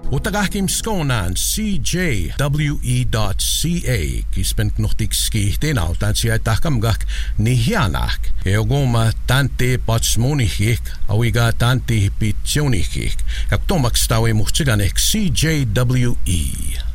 Utagahkim skonan CJWE.ca kispent nuhtikski tenautan siya tahkamgak nihianak. Eogoma tante patsmonihik awiga tante pitsionihik. Kaktomaks tawe muhtsiganek CJWE.